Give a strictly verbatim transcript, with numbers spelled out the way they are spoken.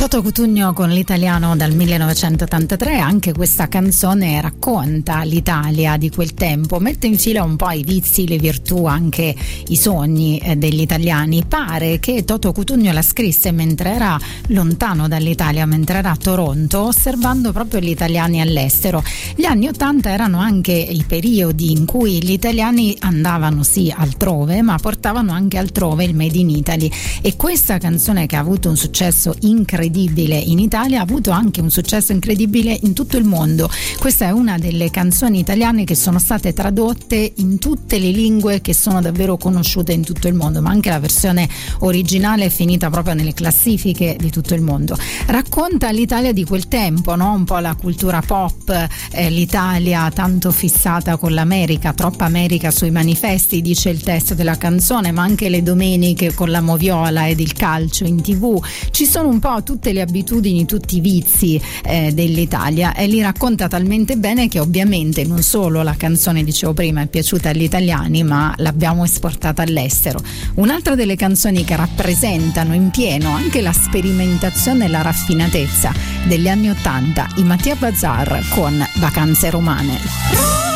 Toto Cutugno con l'italiano dal millenovecentottantatré. Anche questa canzone racconta l'Italia di quel tempo, mette in fila un po' i vizi, le virtù, anche i sogni eh, degli italiani. Pare che Toto Cutugno la scrisse mentre era lontano dall'Italia, mentre era a Toronto, osservando proprio gli italiani all'estero. Gli anni ottanta erano anche i periodi in cui gli italiani andavano sì altrove, ma portavano anche altrove il Made in Italy, e questa canzone, che ha avuto un successo incredibile in Italia, ha avuto anche un successo incredibile in tutto il mondo. Questa è una delle canzoni italiane che sono state tradotte in tutte le lingue, che sono davvero conosciute in tutto il mondo, ma anche la versione originale è finita proprio nelle classifiche di tutto il mondo. Racconta l'Italia di quel tempo, no? Un po' la cultura pop, eh, l'Italia tanto fissata con l'America, troppa America sui manifesti, dice il testo della canzone, ma anche le domeniche con la moviola ed il calcio in tv. Ci sono un po' tutte le abitudini, tutti i vizi eh, dell'Italia, e li racconta talmente bene che ovviamente non solo la canzone, dicevo prima, è piaciuta agli italiani, ma l'abbiamo esportata all'estero. Un'altra delle canzoni che rappresentano in pieno anche la sperimentazione e la raffinatezza degli anni ottanta, i Mattia Bazar con Vacanze Romane.